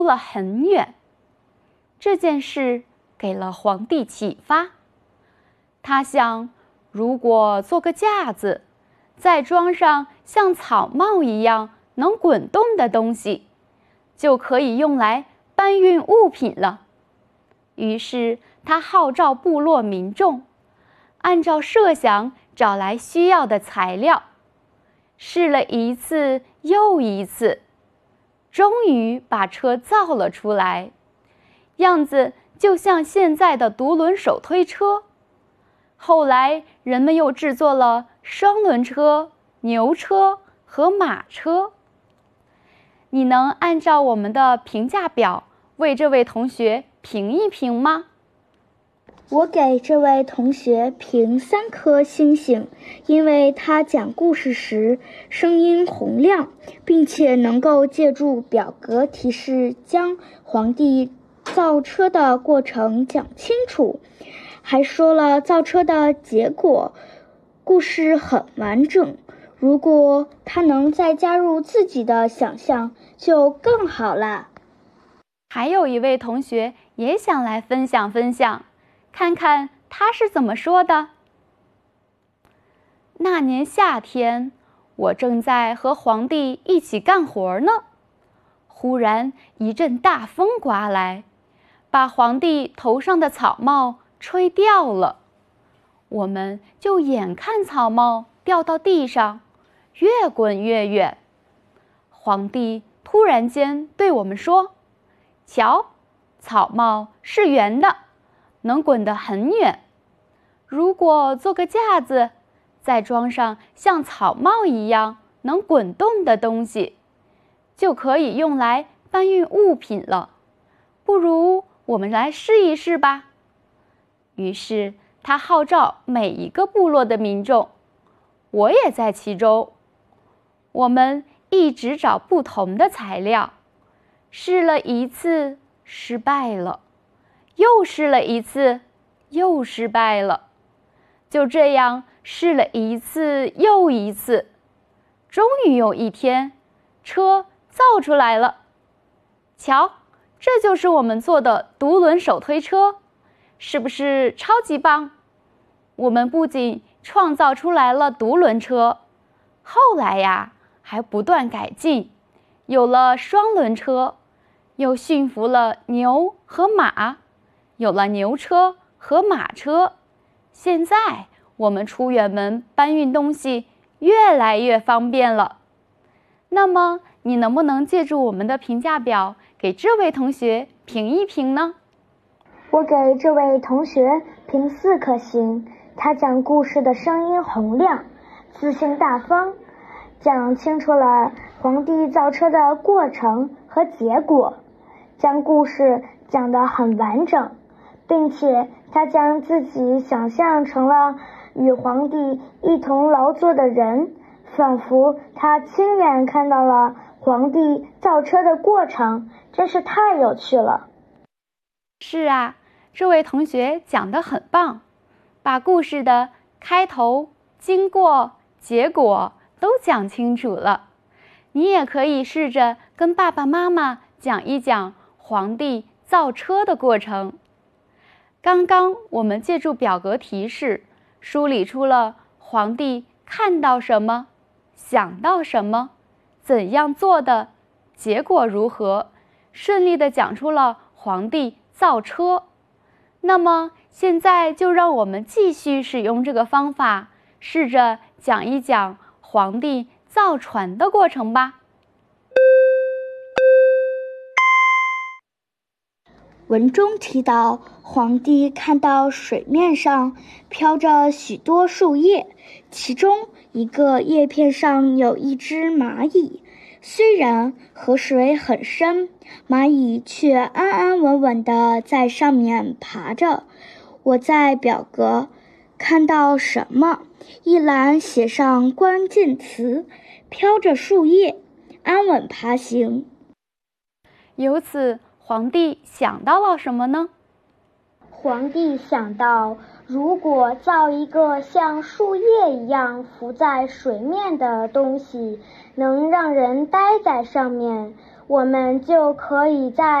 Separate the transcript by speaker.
Speaker 1: 了很远。这件事给了皇帝启发，他想，如果做个架子，再装上像草帽一样能滚动的东西，就可以用来搬运物品了。于是他号召部落民众，按照设想找来需要的材料，试了一次又一次，终于把车造了出来，样子就像现在的独轮手推车。后来人们又制作了双轮车、牛车和马车。你能按照我们的评价表为这位同学评一评吗？
Speaker 2: 我给这位同学评3颗星星，因为他讲故事时声音洪亮，并且能够借助表格提示将皇帝造车的过程讲清楚，还说了造车的结果，故事很完整。如果他能再加入自己的想象，就更好了。
Speaker 1: 还有一位同学也想来分享，看看他是怎么说的。那年夏天，我正在和皇帝一起干活呢，忽然一阵大风刮来，把皇帝头上的草帽吹掉了。我们就眼看草帽掉到地上，越滚越远。皇帝突然间对我们说：“瞧，草帽是圆的，能滚得很远。如果做个架子，再装上像草帽一样能滚动的东西，就可以用来搬运物品了。不如我们来试一试吧。”于是他号召每一个部落的民众，我也在其中。我们一直找不同的材料，试了一次，失败了，又试了一次，又失败了。就这样试了一次又一次，终于有一天，车造出来了。瞧，这就是我们做的独轮手推车，是不是超级棒？我们不仅创造出来了独轮车，后来呀，还不断改进，有了双轮车，又驯服了牛和马，有了牛车和马车。现在我们出远门搬运东西越来越方便了。那么你能不能借助我们的评价表给这位同学评一评呢？
Speaker 2: 我给这位同学评4颗星，他讲故事的声音洪亮，自信大方，讲清楚了皇帝造车的过程和结果，将故事讲得很完整，并且他将自己想象成了与皇帝一同劳作的人，仿佛他亲眼看到了皇帝造车的过程，真是太有趣了。
Speaker 1: 是啊，这位同学讲得很棒，把故事的开头、经过、结果都讲清楚了。你也可以试着跟爸爸妈妈讲一讲皇帝造车的过程。刚刚我们借助表格提示，梳理出了皇帝看到什么、想到什么、怎样做的、结果如何，顺利地讲出了皇帝造车。那么现在就让我们继续使用这个方法，试着讲一讲皇帝造船的过程吧。
Speaker 2: 文中提到，皇帝看到水面上飘着许多树叶，其中一个叶片上有一只蚂蚁。虽然河水很深，蚂蚁却安安稳稳地在上面爬着。我在表格看到什么？一栏写上关键词：飘着树叶，安稳爬行。
Speaker 1: 由此，皇帝想到了什么呢？
Speaker 2: 皇帝想到，如果造一个像树叶一样浮在水面的东西，能让人待在上面， 我们就可以在